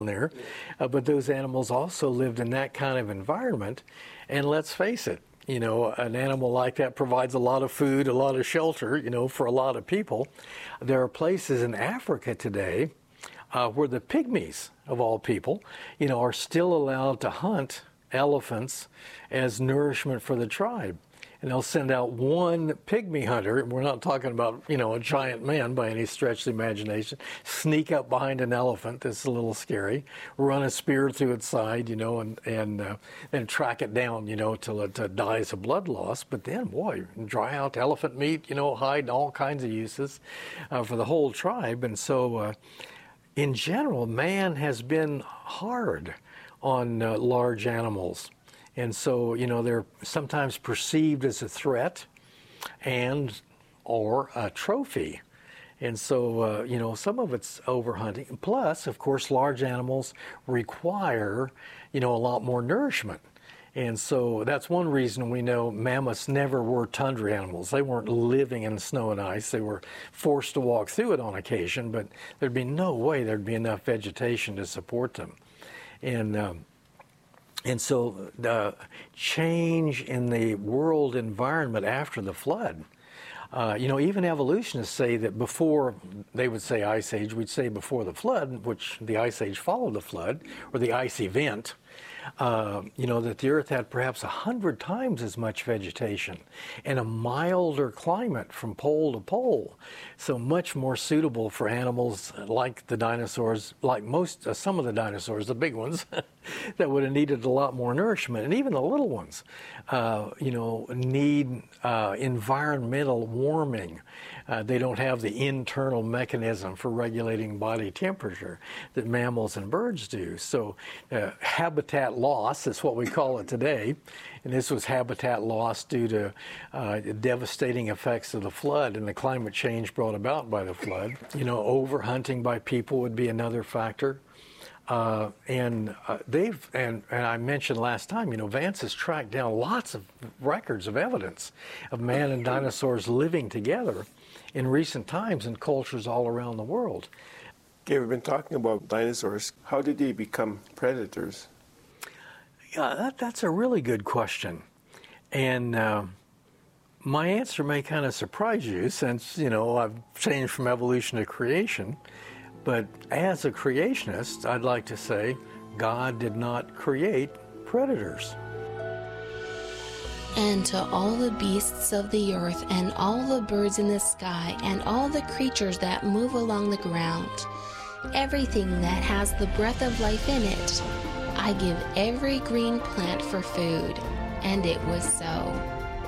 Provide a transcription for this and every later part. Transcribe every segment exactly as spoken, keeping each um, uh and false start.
there. Uh, but those animals also lived in that kind of environment. And let's face it, you know, an animal like that provides a lot of food, a lot of shelter, you know, for a lot of people. There are places in Africa today uh, where the pygmies, of all people, you know, are still allowed to hunt elephants as nourishment for the tribe. And they'll send out one pygmy hunter, and we're not talking about, you know, a giant man by any stretch of the imagination, sneak up behind an elephant that's a little scary, run a spear through its side, you know, and, and uh, then track it down, you know, till it uh, dies of blood loss. But then, boy, dry out elephant meat, you know, hide, all kinds of uses uh, for the whole tribe. And so, uh, in general, man has been hard on uh, large animals. And so, you know, they're sometimes perceived as a threat and or a trophy. And so, uh, you know, some of it's overhunting. Plus, of course, large animals require, you know, a lot more nourishment. And so that's one reason we know mammoths never were tundra animals. They weren't living in snow and ice. They were forced to walk through it on occasion, but there'd be no way there'd be enough vegetation to support them. And um, And so the change in the world environment after the flood, uh, you know, even evolutionists say that before, they would say ice age, we'd say before the flood, which the ice age followed the flood, or the ice event, uh, you know, that the Earth had perhaps a hundred times as much vegetation and a milder climate from pole to pole. So much more suitable for animals like the dinosaurs, like most, uh, some of the dinosaurs, the big ones, that would have needed a lot more nourishment. And even the little ones, uh, you know, need uh, environmental warming. Uh, they don't have the internal mechanism for regulating body temperature that mammals and birds do. So uh, habitat loss is what we call it today. And this was habitat loss due to uh, devastating effects of the flood and the climate change brought about by the flood. You know, overhunting by people would be another factor. Uh, and uh, they've, and, and I mentioned last time, you know, Vance has tracked down lots of records of evidence of man and dinosaurs living together in recent times in cultures all around the world. Okay, we've been talking about dinosaurs. How did they become predators? Yeah, that, that's a really good question. And uh, my answer may kind of surprise you since, you know, I've changed from evolution to creation. But as a creationist, I'd like to say God did not create predators. And to all the beasts of the earth, and all the birds in the sky, and all the creatures that move along the ground, everything that has the breath of life in it, I give every green plant for food. And it was so.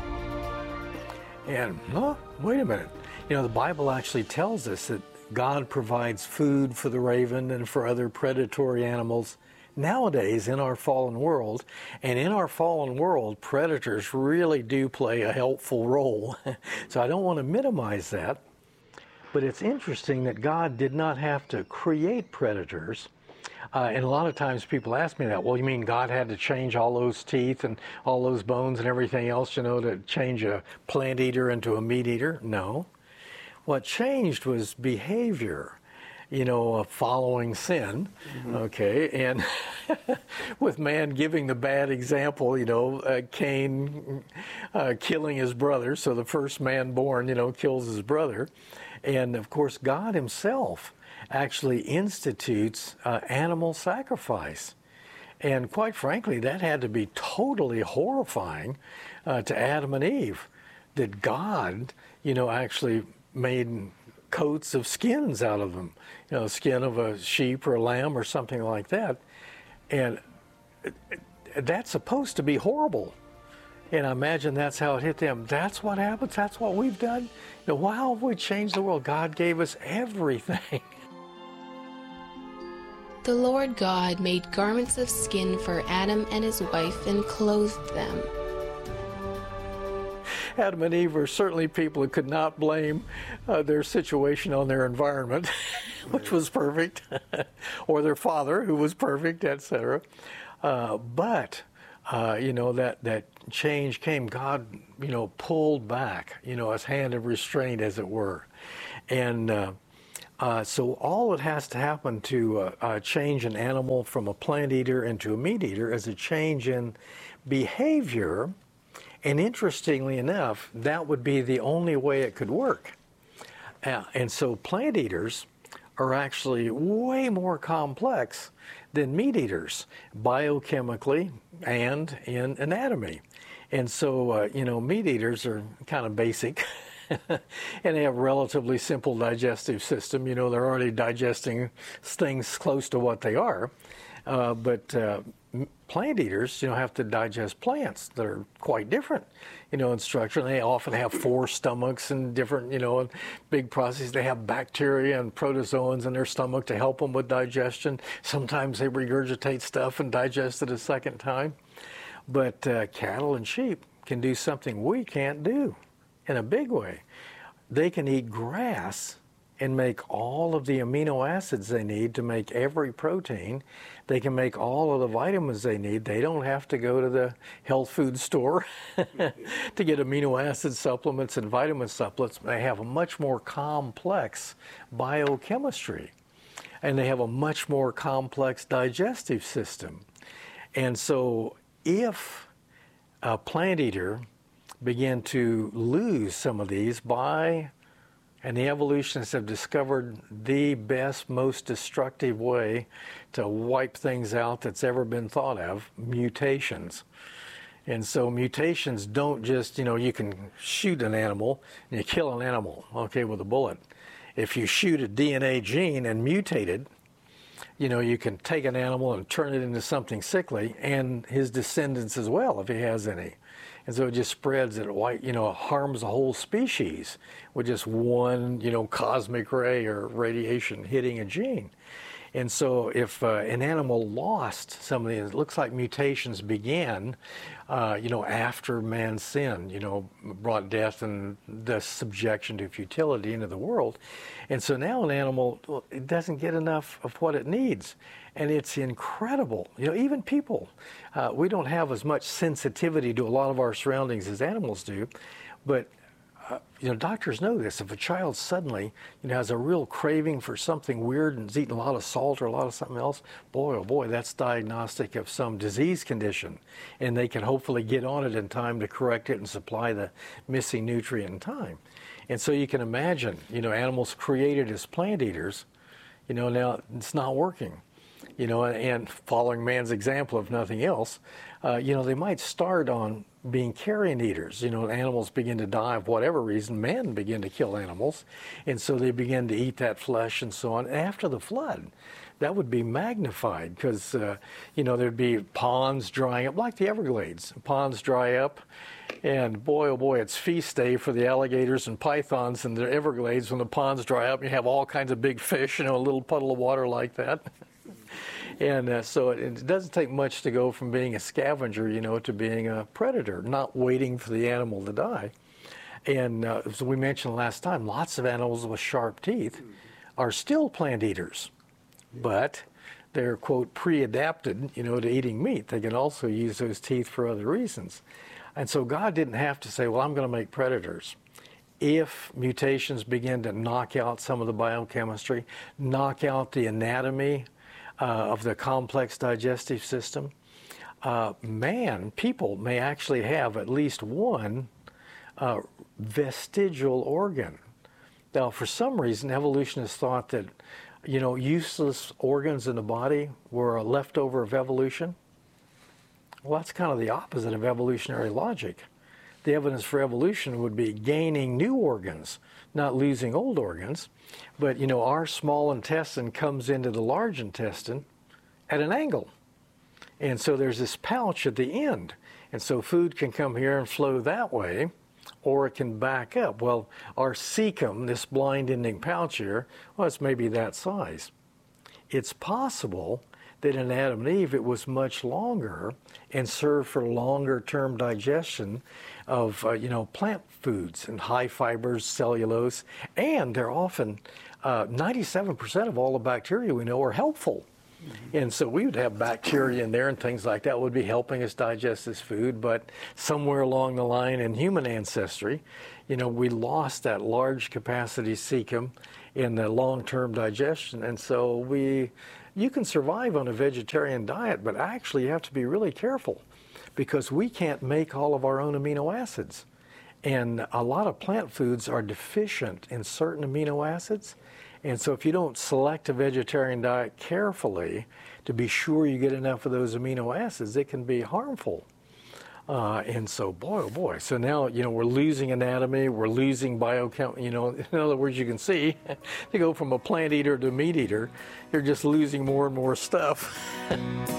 And, oh, wait a minute. You know, the Bible actually tells us that God provides food for the raven and for other predatory animals nowadays in our fallen world. And in our fallen world, predators really do play a helpful role. So I don't want to minimize that. But it's interesting that God did not have to create predators. Uh, and a lot of times people ask me that, well, you mean God had to change all those teeth and all those bones and everything else, you know, to change a plant eater into a meat eater? No. What changed was behavior, you know, uh, following sin, mm-hmm. okay, and with man giving the bad example, you know, uh, Cain uh, killing his brother, so the first man born, you know, kills his brother, and of course God himself actually institutes uh, animal sacrifice. And quite frankly, that had to be totally horrifying uh, to Adam and Eve, that God, you know, actually made coats of skins out of them, you know, skin of a sheep or a lamb or something like that. And that's supposed to be horrible. And I imagine that's how it hit them. That's what happens. That's what we've done. You know, wow, have we changed the world? God gave us everything. The Lord God made garments of skin for Adam and his wife and clothed them. Adam and Eve were certainly people who could not blame uh, their situation on their environment, which was perfect, or their father, who was perfect, et cetera. Uh, but, uh, you know, that, that change came. God, you know, pulled back, you know, his hand of restraint, as it were. And uh, Uh, so all that has to happen to uh, uh, change an animal from a plant eater into a meat eater is a change in behavior. And interestingly enough, that would be the only way it could work. Uh, and so plant eaters are actually way more complex than meat eaters, biochemically and in anatomy. And so, uh, you know, meat eaters are kind of basic. And they have a relatively simple digestive system. You know, they're already digesting things close to what they are. Uh, but uh, plant eaters, you know, have to digest plants that are quite different, you know, in structure. And they often have four stomachs and different, you know, big processes. They have bacteria and protozoans in their stomach to help them with digestion. Sometimes they regurgitate stuff and digest it a second time. But uh, cattle and sheep can do something we can't do in a big way. They can eat grass and make all of the amino acids they need to make every protein. They can make all of the vitamins they need. They don't have to go to the health food store to get amino acid supplements and vitamin supplements. They have a much more complex biochemistry, and they have a much more complex digestive system. And so if a plant eater began to lose some of these by, and the evolutionists have discovered the best, most destructive way to wipe things out that's ever been thought of, mutations. And so mutations don't just, you know, you can shoot an animal and you kill an animal, okay, with a bullet. If you shoot a D N A gene and mutate it, you know, you can take an animal and turn it into something sickly, and his descendants as well, if he has any. And so it just spreads, it, you know, harms a whole species with just one, you know, cosmic ray or radiation hitting a gene. And so if uh, an animal lost some of these, it looks like mutations began, uh, you know, after man's sin, you know, brought death and the subjection to futility into the world. And so now an animal, well, it doesn't get enough of what it needs. And it's incredible. You know, even people, uh, we don't have as much sensitivity to a lot of our surroundings as animals do. But, uh, you know, doctors know this. If a child suddenly, you know, has a real craving for something weird and is eating a lot of salt or a lot of something else, boy, oh boy, that's diagnostic of some disease condition. And they can hopefully get on it in time to correct it and supply the missing nutrient in time. And so you can imagine, you know, animals created as plant eaters, you know, now it's not working. You know, and following man's example, if nothing else, uh, you know, they might start on being carrion eaters. You know, animals begin to die of whatever reason. Men begin to kill animals, and so they begin to eat that flesh and so on. After the flood, that would be magnified because, uh, you know, there'd be ponds drying up, like the Everglades. Ponds dry up, and boy, oh boy, it's feast day for the alligators and pythons in the Everglades when the ponds dry up. And you have all kinds of big fish, you know, a little puddle of water like that. And uh, so it, it doesn't take much to go from being a scavenger, you know, to being a predator, not waiting for the animal to die. And uh, as we mentioned last time, lots of animals with sharp teeth are still plant eaters, but they're, quote, pre-adapted, you know, to eating meat. They can also use those teeth for other reasons. And so God didn't have to say, well, I'm going to make predators. If mutations begin to knock out some of the biochemistry, knock out the anatomy, Uh, of the complex digestive system, uh, man, people may actually have at least one uh, vestigial organ. Now, for some reason, evolutionists thought that, you know, useless organs in the body were a leftover of evolution. Well, that's kind of the opposite of evolutionary logic. The evidence for evolution would be gaining new organs, not losing old organs. But, you know, our small intestine comes into the large intestine at an angle. And so there's this pouch at the end. And so food can come here and flow that way, or it can back up. Well, our cecum, this blind ending pouch here, well, it's maybe that size. It's possible that in Adam and Eve it was much longer and served for longer-term digestion of, uh, you know, plant foods and high fibers, cellulose, and they're often, uh, ninety-seven percent of all the bacteria we know are helpful. Mm-hmm. And so we would have bacteria in there and things like that would be helping us digest this food, but somewhere along the line in human ancestry, you know, we lost that large capacity cecum, in the long-term digestion. And so we, you can survive on a vegetarian diet, but actually you have to be really careful because we can't make all of our own amino acids. And a lot of plant foods are deficient in certain amino acids. And so if you don't select a vegetarian diet carefully to be sure you get enough of those amino acids, it can be harmful. Uh, and so, boy, oh boy. So now, you know, we're losing anatomy, we're losing biochem, you know, in other words, you can see, to go from a plant eater to a meat eater, you're just losing more and more stuff.